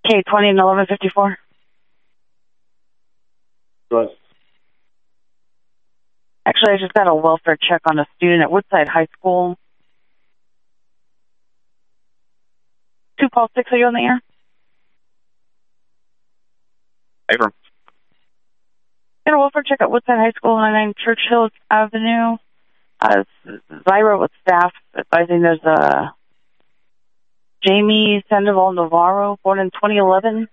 K20 and 1154. Go ahead. Actually, I just got a welfare check on a student at Woodside High School. 2 Paul 6, are you on the air? Abram. Got a welfare check at Woodside High School, 99 Churchill Avenue. Zyra with staff advising there's a Jamie Sandoval Navarro, born in 2011.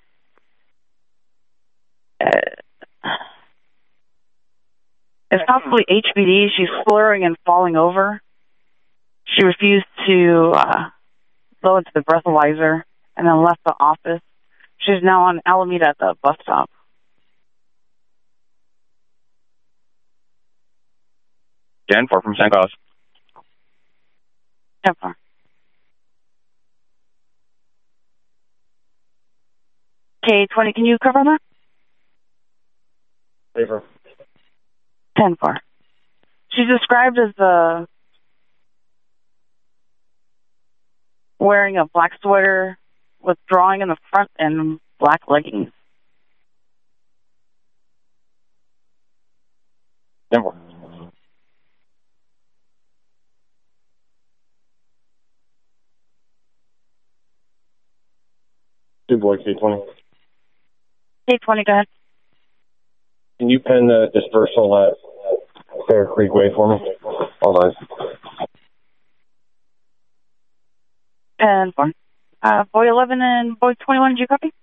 It's possibly HBD. She's slurring and falling over. She refused to blow into the breathalyzer and then left the office. She's now on Alameda at the bus stop. Jen, 4 from St. Cloud. Yep. 4. K20, can you cover that? Abram. 10-4. She's described as wearing a black sweater with drawing in the front and black leggings. Denver. Two boy K20. K20, go ahead. Can you pen the dispersal at Fair Creek Way for me? Hold on. 10-4. Boy 11 and boy 21, did you copy?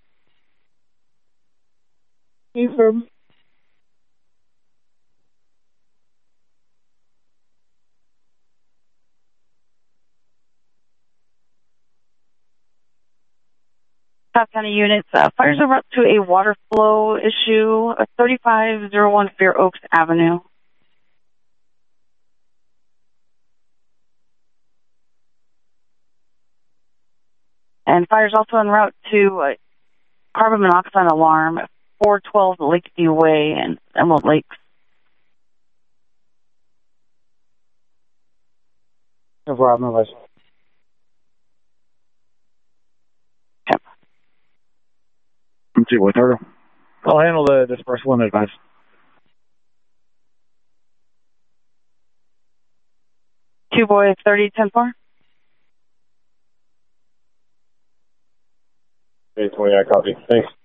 Confirm. Top County units, fires are up to a water flow issue at 3501 Fair Oaks Avenue. And fires also en route to carbon monoxide alarm at 412 Lakeview Way in Emerald Lakes. No problem, Vice. Yep. Two boy Turtle. I'll handle the dispersal in advance. Two boy 30-10-4. K20, I copy. Thanks.